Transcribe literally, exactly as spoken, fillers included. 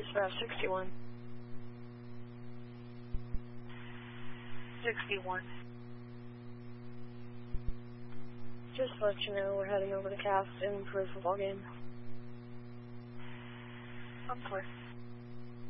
Dispatch sixty-one. sixty-one. Just to let you know, we're heading over to Cast in for a football game. I'm clear.